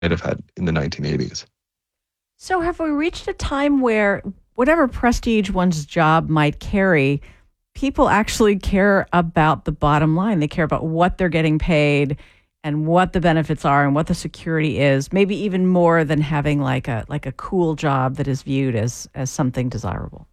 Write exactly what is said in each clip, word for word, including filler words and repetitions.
have had in the nineteen eighties. So have we reached a time where whatever prestige one's job might carry, people actually care about the bottom line? They care about what they're getting paid and what the benefits are and what the security is, maybe even more than having like a like a cool job that is viewed as as something desirable.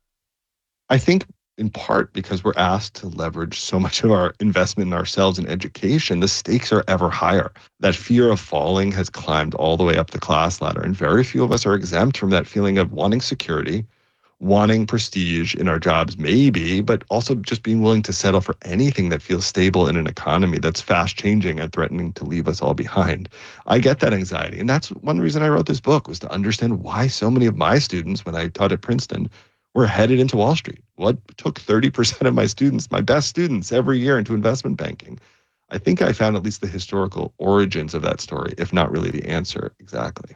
I think in part because we're asked to leverage so much of our investment in ourselves in education, the stakes are ever higher. That fear of falling has climbed all the way up the class ladder, and very few of us are exempt from that feeling of wanting security, wanting prestige in our jobs, maybe, but also just being willing to settle for anything that feels stable in an economy that's fast changing and threatening to leave us all behind. I get that anxiety. And that's one reason I wrote this book, was to understand why so many of my students, when I taught at Princeton, were headed into Wall Street. What took thirty percent of my students, my best students every year, into investment banking? I think I found at least the historical origins of that story, if not really the answer exactly.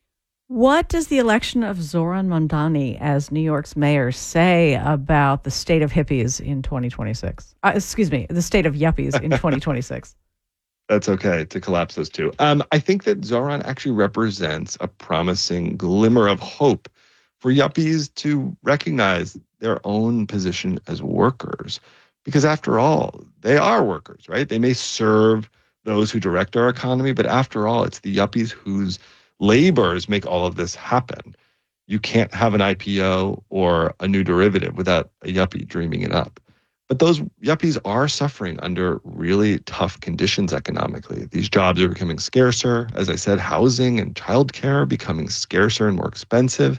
What does the election of Zohran Mamdani as New York's mayor say about the state of hippies in twenty twenty-six? Uh, excuse me, the state of yuppies in twenty twenty-six. That's okay to collapse those two. Um, I think that Zohran actually represents a promising glimmer of hope for yuppies to recognize their own position as workers. Because after all, they are workers, right? They may serve those who direct our economy, but after all, it's the yuppies whose labors make all of this happen. You can't have an I P O or a new derivative without a yuppie dreaming it up. But those yuppies are suffering under really tough conditions economically. These jobs are becoming scarcer. As I said, housing and childcare are becoming scarcer and more expensive.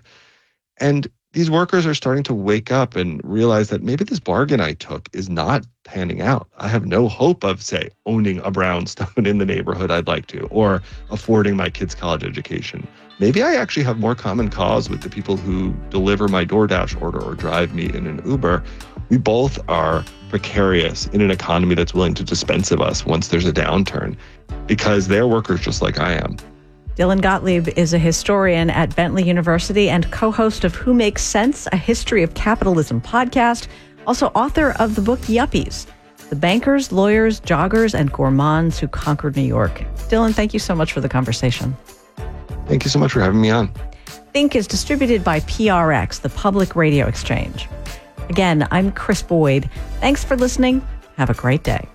And these workers are starting to wake up and realize that maybe this bargain I took is not panning out. I have no hope of, say, owning a brownstone in the neighborhood I'd like to, or affording my kids' college education. Maybe I actually have more common cause with the people who deliver my DoorDash order or drive me in an Uber. We both are precarious in an economy that's willing to dispense of us once there's a downturn, because they're workers just like I am. Dylan Gottlieb is a historian at Bentley University and co-host of Who Makes Sense, a History of Capitalism podcast, also author of the book Yuppies, the bankers, lawyers, joggers, and gourmands who conquered New York. Dylan, thank you so much for the conversation. Thank you so much for having me on. Think is distributed by P R X, the Public Radio Exchange. Again, I'm Chris Boyd. Thanks for listening. Have a great day.